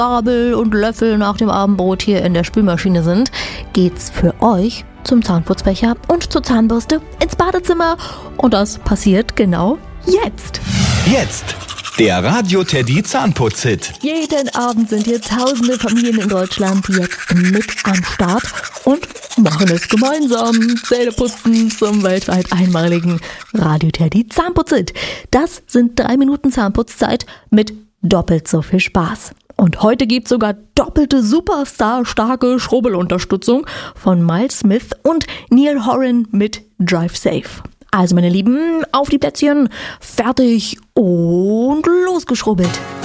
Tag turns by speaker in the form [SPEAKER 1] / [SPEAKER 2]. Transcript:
[SPEAKER 1] Gabel und Löffel nach dem Abendbrot hier in der Spülmaschine sind, geht's für euch zum Zahnputzbecher und zur Zahnbürste ins Badezimmer. Und das passiert genau jetzt.
[SPEAKER 2] Jetzt, der Radio Teddy Zahnputz-Hit.
[SPEAKER 1] Jeden Abend sind hier tausende Familien in Deutschland jetzt mit am Start und machen es gemeinsam. Zähneputzen zum weltweit einmaligen Radio Teddy Zahnputz-Hit. Das sind 3 Minuten Zahnputzzeit mit doppelt so viel Spaß. Und heute gibt's sogar doppelte Superstar-starke Schrubbelunterstützung von Miles Smith und Neil Horan mit Drive Safe. Also meine Lieben, auf die Plätzchen, fertig und losgeschrubbelt.